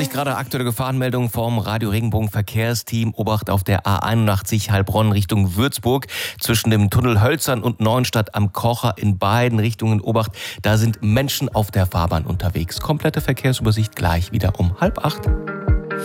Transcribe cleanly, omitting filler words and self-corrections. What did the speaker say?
Vorsicht, gerade aktuelle Gefahrenmeldung vom Radio Regenbogen Verkehrsteam. Obacht auf der A81 Heilbronn Richtung Würzburg. Zwischen dem Tunnel Hölzern und Neuenstadt am Kocher in beiden Richtungen. Obacht, da sind Menschen auf der Fahrbahn unterwegs. Komplette Verkehrsübersicht gleich wieder um 7:30.